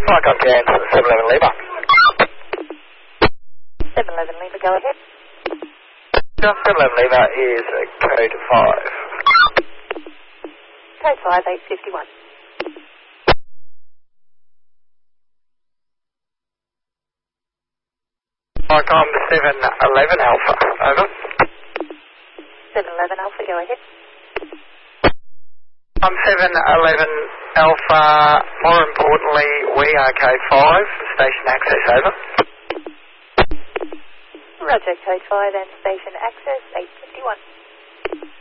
Mike on Jansen, 711 Lima. 711 Lima, go ahead. John 711 Lima is code 5. Code 5, 851. Mike on 711 Alpha, over. 711 Alpha, go ahead. I'm 711 Alpha, more importantly, we are K5, station access, over. Roger, code 5 and station access, 8